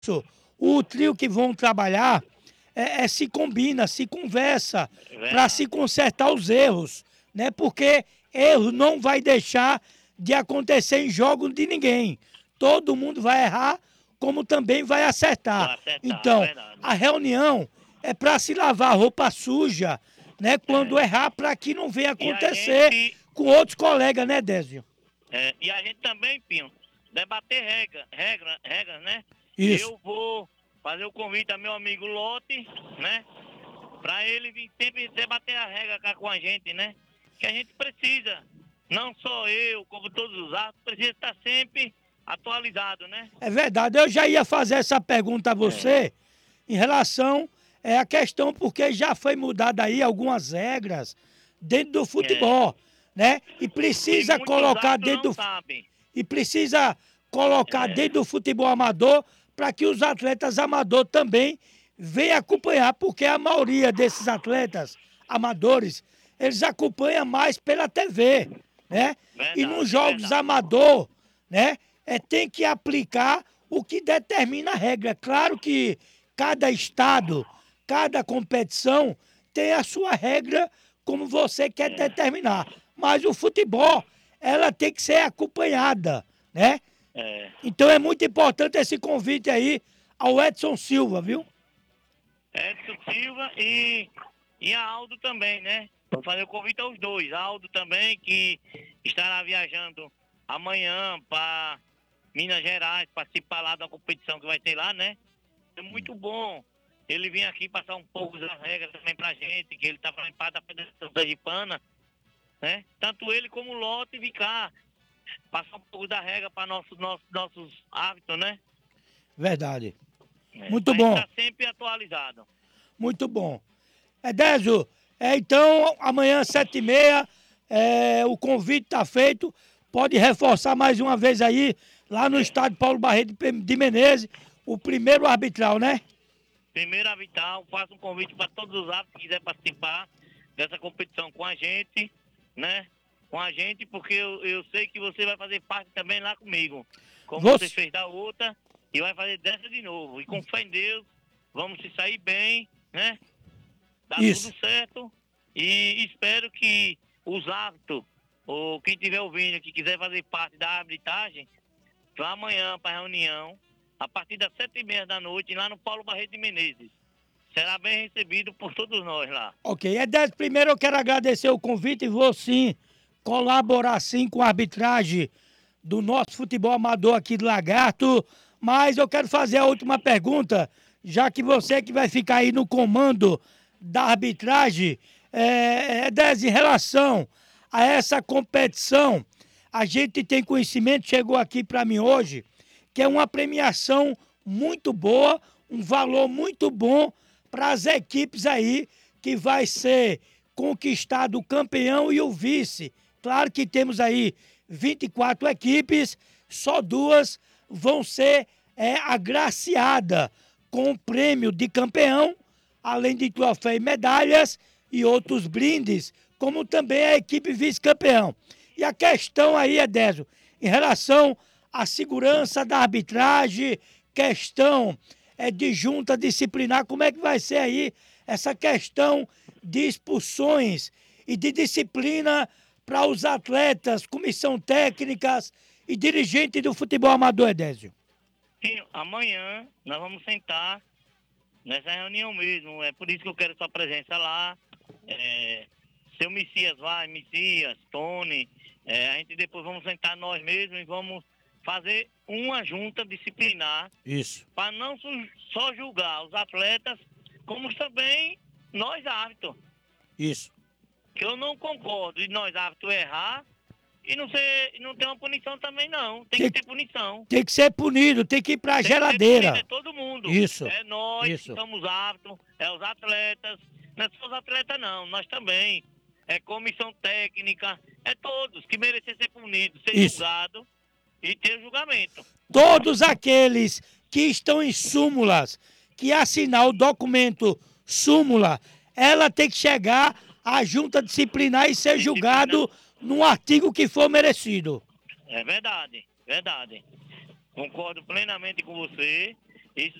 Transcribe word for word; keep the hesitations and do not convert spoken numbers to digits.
isso, o trio que vão trabalhar é, é se combina, se conversa para se consertar os erros, né? Porque erro não vai deixar de acontecer em jogo de ninguém. Todo mundo vai errar, como também vai acertar. Vai acertar, Então, verdade. a reunião é para se lavar a roupa suja, né? Quando errar, para que não venha E a acontecer gente- com outros colegas, né, Désio? É, e a gente também, Pinho, debater regra, regra, regras, né? Isso. Eu vou fazer o convite ao meu amigo Lote, né? Pra ele vir sempre debater a regra cá com a gente, né? Que a gente precisa, não só eu, como todos os árbitros, precisa estar sempre atualizado, né? É verdade, eu já ia fazer essa pergunta a você em relação é, à questão, porque já foi mudada aí algumas regras dentro do futebol, né? E E precisa muitos colocar árbitros dentro não do sabem. e precisa colocar É. dentro do futebol amador para que os atletas amador também venham acompanhar, porque a maioria desses atletas amadores, eles acompanham mais pela T V, né? E Verdade, nos jogos verdade. amador, né? É, tem que aplicar o que determina a regra. Claro que cada estado, cada competição tem a sua regra como você quer determinar. Mas o futebol, ela tem que ser acompanhada, né? É. Então é muito importante esse convite aí ao Edson Silva, viu? Edson Silva e, e a Aldo também, né? Vou fazer o convite aos dois. A Aldo também, que estará viajando amanhã para Minas Gerais, participar lá da competição que vai ter lá, né? É muito bom ele vir aqui passar um pouco das regras também pra gente, que ele tá participando da Federação Sergipana, né? Tanto ele como o Lote vir cá, passar um pouco da regra para nossos, nossos, nossos hábitos, né? Verdade. É, Muito pra bom. gente tá sempre atualizado. Muito bom. Edésio, é, então amanhã, sete e meia, é, o convite está feito. Pode reforçar mais uma vez aí, lá no estádio Paulo Barreto de Menezes, o primeiro arbitral, né? Primeiro, a Vital, faço um convite para todos os árbitros que quiserem participar dessa competição com a gente, né? Com a gente, porque eu, eu sei que você vai fazer parte também lá comigo. Como Você- você fez da outra, e vai fazer dessa de novo. E com fé em Deus, vamos se sair bem, né? Dá Isso. tudo certo. E espero que os árbitros, ou quem estiver ouvindo, que quiser fazer parte da arbitragem, vá amanhã para a reunião, a partir das sete e meia da noite, lá no Paulo Barreto de Menezes. Será bem recebido por todos nós lá. Ok, Edésio, primeiro eu quero agradecer o convite e vou sim colaborar sim com a arbitragem do nosso futebol amador aqui do Lagarto, mas eu quero fazer a última pergunta, já que você que vai ficar aí no comando da arbitragem, é, Edésio, em relação a essa competição, a gente tem conhecimento, chegou aqui para mim hoje, que é uma premiação muito boa, um valor muito bom para as equipes aí, que vai ser conquistado o campeão e o vice. Claro que temos aí vinte e quatro equipes, só duas vão ser é, agraciadas com o prêmio de campeão, além de troféu e medalhas e outros brindes, como também a equipe vice-campeão. E a questão aí, Edésio, em relação à segurança da arbitragem, questão é, de junta disciplinar, como é que vai ser aí essa questão de expulsões e de disciplina para os atletas, comissão técnicas e dirigente do futebol amador, Edésio? E amanhã nós vamos sentar nessa reunião mesmo. É por isso que eu quero sua presença lá. É, seu Messias vai, Messias, Tony. É, a gente depois vamos sentar nós mesmos e vamos fazer uma junta disciplinar Isso. para não su- só julgar os atletas, como também nós árbitros. Isso. Que eu não concordo de nós árbitros errar e não, ser, não ter uma punição também não. Tem, Tem- que ter punição. Tem que ser punido, tem que ir para a Tem que ser geladeira. punido, é todo mundo. Isso, É nós isso. que somos árbitros, é os atletas. Não é só os atletas não, nós também. É comissão técnica, é todos que merecem ser punidos, ser Isso. julgados e ter julgamento. Todos aqueles que estão em súmulas, que assinar o documento súmula, ela tem que chegar à junta disciplinar e ser julgado no artigo que for merecido. É verdade, verdade. Concordo plenamente com você.